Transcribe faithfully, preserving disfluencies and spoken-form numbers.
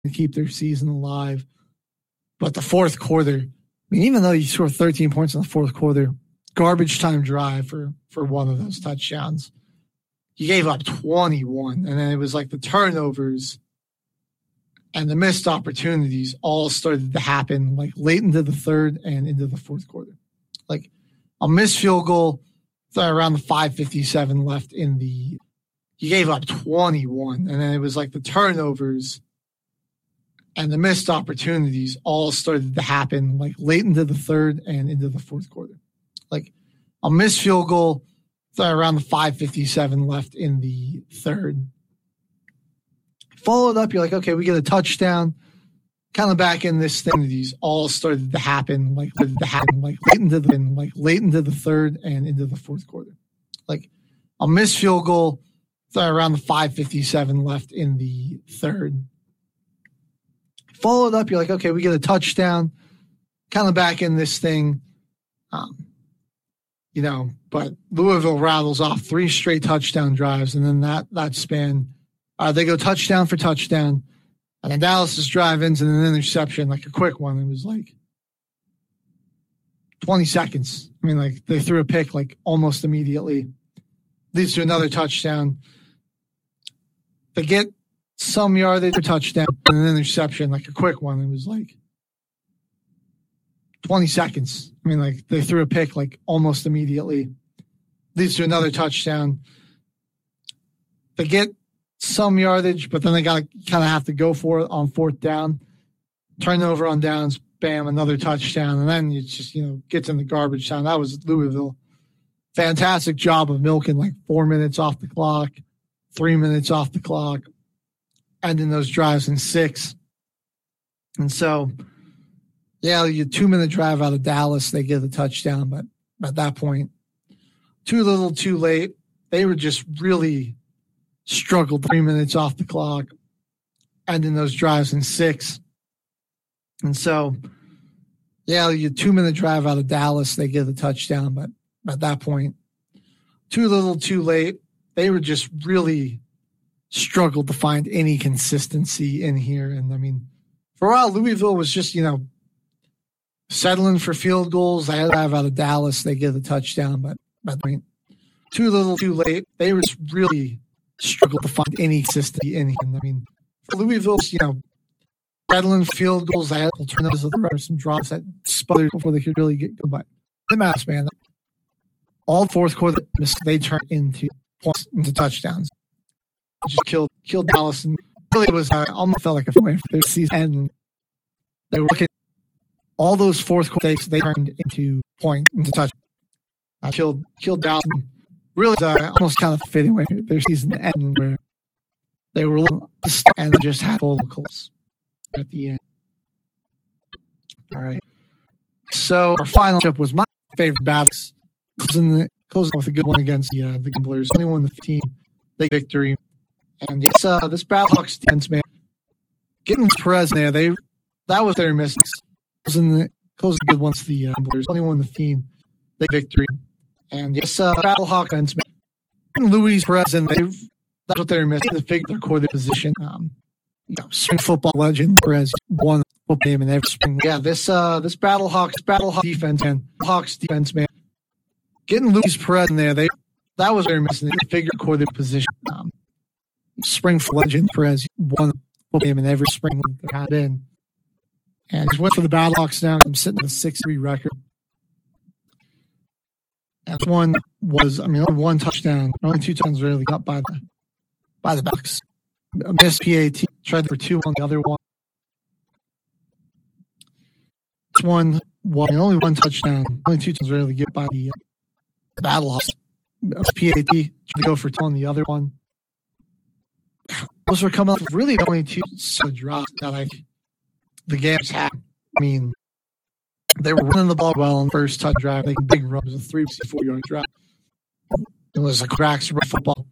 to keep their season alive. But the fourth quarter, I mean, even though you scored thirteen points in the fourth quarter, garbage time drive for, for one of those touchdowns. You gave up twenty-one, and then it was like the turnovers and the missed opportunities all started to happen like late into the third and into the fourth quarter. Like a missed field goal around the five fifty-seven left in the – you gave up twenty-one, and then it was like the turnovers and the missed opportunities all started to happen like late into the third and into the fourth quarter. Like a missed field goal around the five fifty-seven left in the third. Followed up, you're like, okay, we get a touchdown. Kind of back in this thing, these all started to happen like to happen like late into the like late into the third and into the fourth quarter. Like a missed field goal around the five fifty-seven left in the third. Followed up, you're like, okay, we get a touchdown. Kind of back in this thing. Um, You know, but Louisville rattles off three straight touchdown drives, and then that that span, uh, they go touchdown for touchdown, and then Dallas's drive ends in an interception, like a quick one. It was like twenty seconds. I mean, like they threw a pick like almost immediately, leads to another touchdown. They get some yardage for touchdown and an interception, like a quick one. It was like twenty seconds. I mean, like they threw a pick like almost immediately, leads to another touchdown. They get some yardage, but then they got to kind of have to go for it on fourth down. Turnover on downs, bam, another touchdown. And then it just, you know, gets in the garbage time. That was Louisville. Fantastic job of milking like four minutes off the clock, three minutes off the clock, ending those drives in six. And so, yeah, you two-minute drive out of Dallas, they get a touchdown, but at that point, too little, too late. They were just really struggled three minutes off the clock, ending those drives in six. And so, yeah, you two-minute drive out of Dallas, they get a touchdown, but at that point, too little, too late. They were just really struggled to find any consistency in here. And, I mean, for a while, Louisville was just, you know, settling for field goals. They had to have out of Dallas. They get a touchdown, but at that point, too little, too late. They were just really struggled to find any consistency in here. And, I mean, for Louisville, you know, settling for field goals. They had alternatives of the some drops that sputtered before they could really get going. But it matters, man. All fourth quarter, they turned into points, into touchdowns. Just killed killed Dallas, and really it was uh, almost felt like a win for their season. And they were looking. All those fourth quarters, they turned into point, into touch. Uh, killed, killed Dallas. Really, uh, almost kind of fitting way their season end where they were looking and they just had full calls at the end. All right. So our final trip was my favorite battles. Closing, the, closing with a good one against the uh, the Gamblers. twenty-one fifteen, big victory. And yes, uh, this Battlehawks defense, man, getting Perez in there, they that was their missing. Closing the closing good ones, the uh, Gamblers. twenty-one fifteen, big victory. And yes, uh, Battlehawk defense, man, Luis Perez in there, that's what they're missing. To figure their core position. Um, you know, spring football legend Perez won the football game in every spring. Yeah, this uh, this Battlehawks Battlehawk defense, man, Hawks defense, man. Getting Luis Perez in there, they that was very missing. They figured core their position. Um, spring legend Perez won the football game in every spring they had in, and just went for the Battlehawks now. I'm sitting at a six three record. And this one was, I mean, only one touchdown, only two touchdowns really got by the by the Bucks. A missed P A T, tried for two on the other one. This one was I mean, only one touchdown, only two touchdowns really get by the. Uh, Battlehawks. P A T to go for two on the other one. Those were coming up with really only two solid drops that like the games had. I mean, they were running the ball well on the first touch drive, making big runs, a three, four yard drop. It was a cracks football.